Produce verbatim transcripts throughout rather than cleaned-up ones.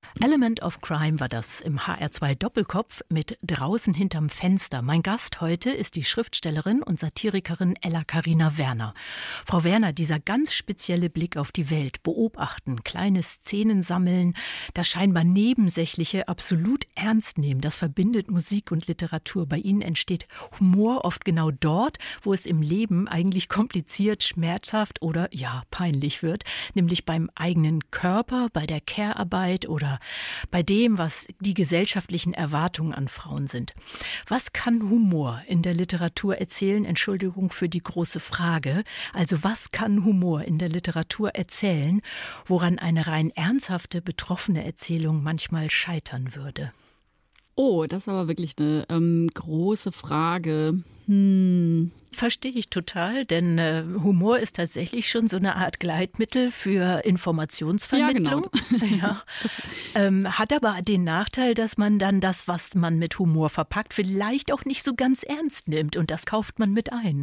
Element of Crime war das im H R zwei Doppelkopf mit Draußen hinterm Fenster. Mein Gast heute ist die Schriftstellerin und Satirikerin Ella Carina Werner. Frau Werner, dieser ganz spezielle Blick auf die Welt, beobachten, kleine Szenen sammeln, das scheinbar Nebensächliche absolut ernst nehmen, das verbindet Musik und Literatur. Bei Ihnen entsteht Humor oft genau dort, wo es im Leben eigentlich kompliziert, schmerzhaft oder ja, peinlich wird, nämlich beim eigenen Körper, bei der Care-Arbeit oder bei dem, was die gesellschaftlichen Erwartungen an Frauen sind. Was kann Humor in der Literatur erzählen? Entschuldigung für die große Frage. Also was kann Humor in der Literatur erzählen, woran eine rein ernsthafte, betroffene Erzählung manchmal scheitern würde? Oh, das ist aber wirklich eine ähm, große Frage. Hm. Verstehe ich total, denn äh, Humor ist tatsächlich schon so eine Art Gleitmittel für Informationsvermittlung. Ja, genau. Ja. Ähm, hat aber den Nachteil, dass man dann das, was man mit Humor verpackt, vielleicht auch nicht so ganz ernst nimmt und das kauft man mit ein.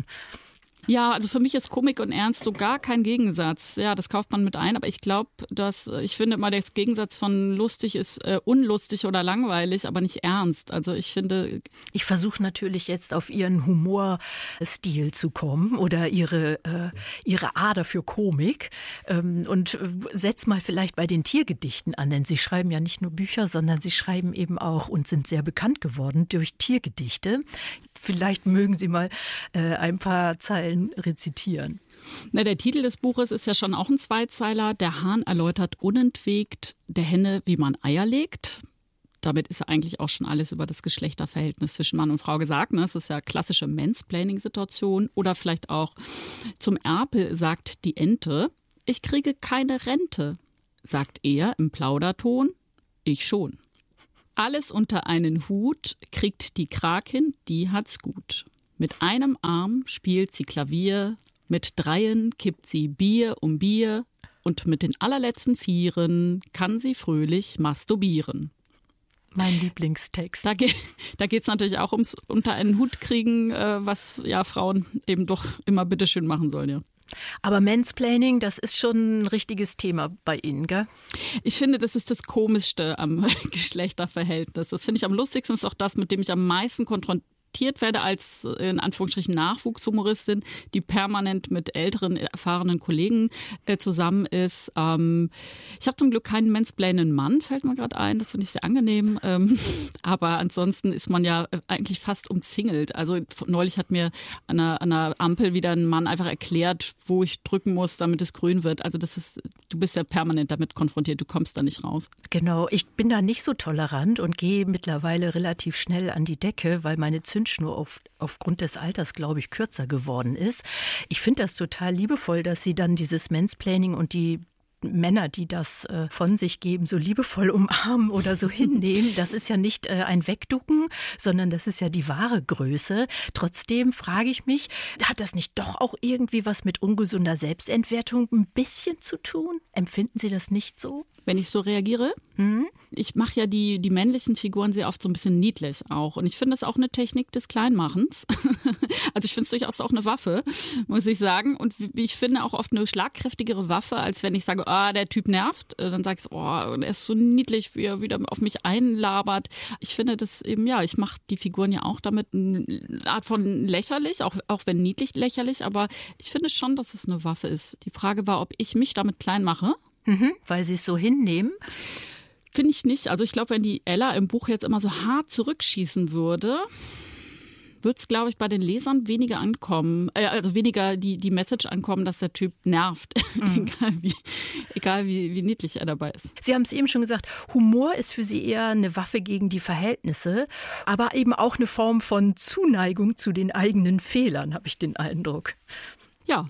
Ja, also für mich ist Komik und Ernst so gar kein Gegensatz. Ja, das kauft man mit ein, aber ich glaube, dass ich finde immer, der Gegensatz von lustig ist äh, unlustig oder langweilig, aber nicht ernst. Also ich finde... Ich versuche natürlich jetzt auf Ihren Humorstil zu kommen oder Ihre, äh, Ihre Ader für Komik ähm, und setz mal vielleicht bei den Tiergedichten an, denn Sie schreiben ja nicht nur Bücher, sondern Sie schreiben eben auch und sind sehr bekannt geworden durch Tiergedichte. Vielleicht mögen Sie mal äh, ein paar Zeilen rezitieren. Na, der Titel des Buches ist ja schon auch ein Zweizeiler. Der Hahn erläutert unentwegt der Henne, wie man Eier legt. Damit ist ja eigentlich auch schon alles über das Geschlechterverhältnis zwischen Mann und Frau gesagt. Ne? Das ist ja klassische Mansplaining-Situation. Oder vielleicht auch zum Erpel sagt die Ente, ich kriege keine Rente, sagt er im Plauderton, ich schon. Alles unter einen Hut kriegt die Krakin, die hat's gut. Mit einem Arm spielt sie Klavier, mit dreien kippt sie Bier um Bier und mit den allerletzten Vieren kann sie fröhlich masturbieren. Mein Lieblingstext. Da, ge- da geht es natürlich auch ums unter einen Hut kriegen, äh, was ja Frauen eben doch immer bitteschön machen sollen, ja. Aber Mansplaining, das ist schon ein richtiges Thema bei Ihnen, gell? Ich finde, das ist das Komischste am Geschlechterverhältnis. Das finde ich am lustigsten, ist auch das, mit dem ich am meisten konfrontiert werde als in Anführungsstrichen Nachwuchshumoristin, die permanent mit älteren, erfahrenen Kollegen äh, zusammen ist. Ähm, ich habe zum Glück keinen mansplainenden Mann, fällt mir gerade ein, das finde ich sehr angenehm. Ähm, aber ansonsten ist man ja eigentlich fast umzingelt. Also neulich hat mir an einer, an einer Ampel wieder ein Mann einfach erklärt, wo ich drücken muss, damit es grün wird. Also das ist, du bist ja permanent damit konfrontiert, du kommst da nicht raus. Genau, ich bin da nicht so tolerant und gehe mittlerweile relativ schnell an die Decke, weil meine Zündschnur auf, aufgrund des Alters, glaube ich, kürzer geworden ist. Ich finde das total liebevoll, dass Sie dann dieses Mansplaining und die Männer, die das äh, von sich geben, so liebevoll umarmen oder so hinnehmen. Das ist ja nicht äh, ein Wegducken, sondern das ist ja die wahre Größe. Trotzdem frage ich mich, hat das nicht doch auch irgendwie was mit ungesunder Selbstentwertung ein bisschen zu tun? Empfinden Sie das nicht so? Wenn ich so reagiere? Hm? Ich mache ja die, die männlichen Figuren sehr oft so ein bisschen niedlich auch. Und ich finde das auch eine Technik des Kleinmachens. Also ich finde es durchaus auch eine Waffe, muss ich sagen. Und ich finde auch oft eine schlagkräftigere Waffe, als wenn ich sage, ah, der Typ nervt. Dann sage ich, oh, der ist so niedlich, wie er wieder auf mich einlabert. Ich finde das eben, ja, ich mache die Figuren ja auch damit eine Art von lächerlich, auch, auch wenn niedlich lächerlich. Aber ich finde schon, dass es eine Waffe ist. Die Frage war, ob ich mich damit klein mache. Mhm, weil Sie es so hinnehmen? Finde ich nicht. Also ich glaube, wenn die Ella im Buch jetzt immer so hart zurückschießen würde, würde es, glaube ich, bei den Lesern weniger ankommen, äh, also weniger die, die Message ankommen, dass der Typ nervt, mhm. egal, wie, egal wie, wie niedlich er dabei ist. Sie haben es eben schon gesagt, Humor ist für Sie eher eine Waffe gegen die Verhältnisse, aber eben auch eine Form von Zuneigung zu den eigenen Fehlern, habe ich den Eindruck. Ja.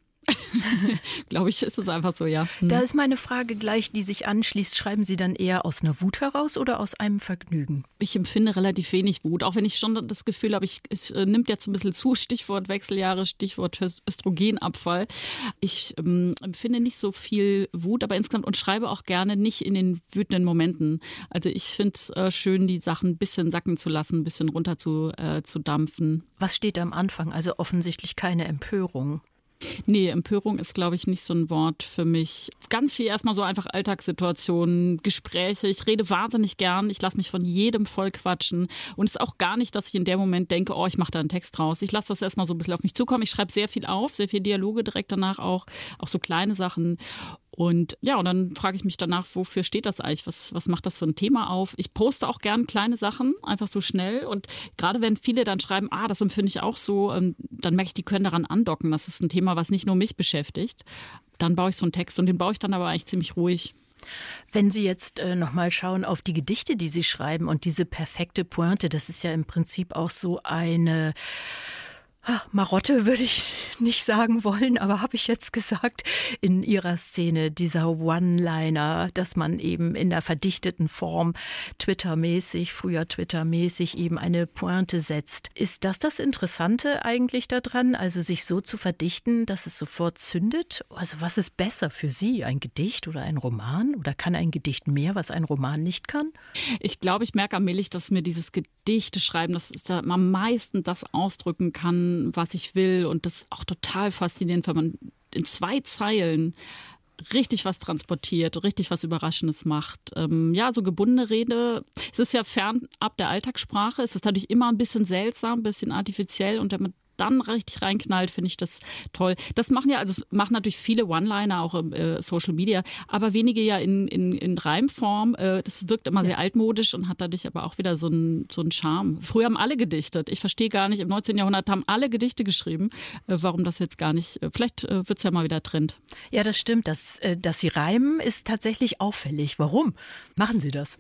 Glaube ich, ist es einfach so, ja. Hm. Da ist meine Frage gleich, die sich anschließt. Schreiben Sie dann eher aus einer Wut heraus oder aus einem Vergnügen? Ich empfinde relativ wenig Wut, auch wenn ich schon das Gefühl habe, ich, es nimmt jetzt ein bisschen zu, Stichwort Wechseljahre, Stichwort Östrogenabfall. Ich ähm, empfinde nicht so viel Wut, aber insgesamt und schreibe auch gerne nicht in den wütenden Momenten. Also ich finde es äh, schön, die Sachen ein bisschen sacken zu lassen, ein bisschen runter zu, äh, zu dampfen. Was steht am Anfang? Also offensichtlich keine Empörung. Nee, Empörung ist, glaube ich, nicht so ein Wort für mich. Ganz viel erstmal so einfach Alltagssituationen, Gespräche. Ich rede wahnsinnig gern. Ich lasse mich von jedem voll quatschen. Und es ist auch gar nicht, dass ich in dem Moment denke, oh, ich mache da einen Text draus. Ich lasse das erstmal so ein bisschen auf mich zukommen. Ich schreibe sehr viel auf, sehr viel Dialoge direkt danach auch. Auch so kleine Sachen. Und ja, und dann frage ich mich danach, wofür steht das eigentlich? Was, was macht das für ein Thema auf? Ich poste auch gern kleine Sachen, einfach so schnell. Und gerade wenn viele dann schreiben, ah, das empfinde ich auch so, dann merke ich, die können daran andocken. Das ist ein Thema, was nicht nur mich beschäftigt. Dann baue ich so einen Text und den baue ich dann aber eigentlich ziemlich ruhig. Wenn Sie jetzt äh, nochmal schauen auf die Gedichte, die Sie schreiben und diese perfekte Pointe, das ist ja im Prinzip auch so eine Marotte würde ich nicht sagen wollen, aber habe ich jetzt gesagt, in Ihrer Szene, dieser One-Liner, dass man eben in der verdichteten Form Twitter-mäßig, früher Twitter-mäßig eben eine Pointe setzt. Ist das das Interessante eigentlich daran, also sich so zu verdichten, dass es sofort zündet? Also was ist besser für Sie, ein Gedicht oder ein Roman? Oder kann ein Gedicht mehr, was ein Roman nicht kann? Ich glaube, ich merke allmählich, dass mir dieses Gedichte schreiben, das ist da am meisten das ausdrücken kann, was ich will, und das ist auch total faszinierend, wenn man in zwei Zeilen richtig was transportiert, richtig was Überraschendes macht. Ähm, ja, so gebundene Rede, es ist ja fernab der Alltagssprache, es ist dadurch immer ein bisschen seltsam, ein bisschen artifiziell, und wenn man dann richtig reinknallt, finde ich das toll. Das machen ja, also machen natürlich viele One-Liner auch im äh, Social Media, aber wenige ja in, in, in Reimform. Äh, das wirkt immer ja. sehr altmodisch und hat dadurch aber auch wieder so einen so einen Charme. Früher haben alle gedichtet. Ich verstehe gar nicht, im neunzehnten Jahrhundert haben alle Gedichte geschrieben. Äh, warum das jetzt gar nicht, äh, vielleicht äh, wird es ja mal wieder Trend. Ja, das stimmt. Das, äh, dass Sie reimen, ist tatsächlich auffällig. Warum machen Sie das?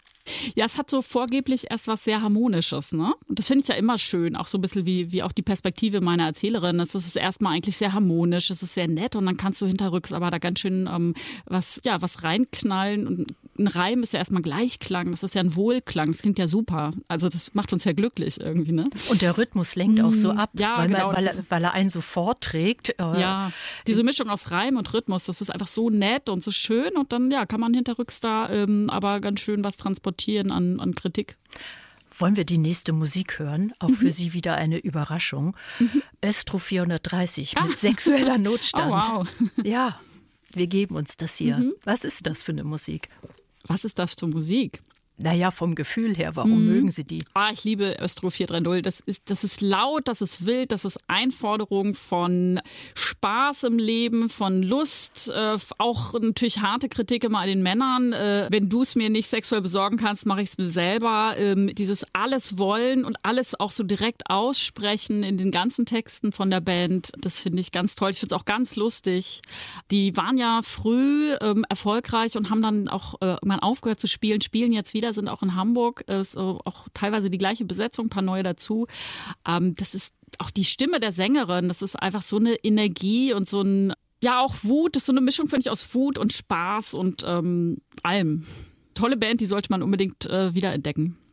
Ja, es hat so vorgeblich erst was sehr Harmonisches, ne? Und das finde ich ja immer schön, auch so ein bisschen wie, wie auch die Perspektive meiner Erzählerin. Das ist erstmal eigentlich sehr harmonisch, es ist sehr nett, und dann kannst du hinterrücks aber da ganz schön ähm, was, ja, was reinknallen. Und ein Reim ist ja erstmal Gleichklang, das ist ja ein Wohlklang, das klingt ja super. Also das macht uns ja glücklich irgendwie, ne? Und der Rhythmus lenkt auch so ab, ja, weil, genau, man, weil, er, weil er einen so vorträgt. Ja, diese Mischung aus Reim und Rhythmus, das ist einfach so nett und so schön, und dann ja, kann man hinterrücks da ähm, aber ganz schön was transportieren an, an Kritik. Wollen wir die nächste Musik hören? Auch mhm. für Sie wieder eine Überraschung. Mhm. Östro vierhundertdreißig mit ah. sexueller Notstand. Oh, wow. Ja, wir geben uns das hier. Mhm. Was ist das für eine Musik? Was ist das für Musik? Naja, vom Gefühl her, warum mm. mögen Sie die? Ah, ich liebe Östro vier drei null. Das ist, das ist laut, das ist wild, das ist Einforderung von Spaß im Leben, von Lust, äh, auch natürlich harte Kritik immer an den Männern. Äh, wenn du es mir nicht sexuell besorgen kannst, mache ich es mir selber. Ähm, dieses alles wollen und alles auch so direkt aussprechen in den ganzen Texten von der Band, das finde ich ganz toll. Ich finde es auch ganz lustig. Die waren ja früh ähm, erfolgreich und haben dann auch äh, irgendwann aufgehört zu spielen, spielen jetzt wieder, sind auch in Hamburg, ist auch teilweise die gleiche Besetzung, ein paar neue dazu. Das ist auch die Stimme der Sängerin, das ist einfach so eine Energie und so ein, ja auch Wut, das ist so eine Mischung, finde ich, aus Wut und Spaß und ähm, allem. Tolle Band, die sollte man unbedingt äh, wiederentdecken.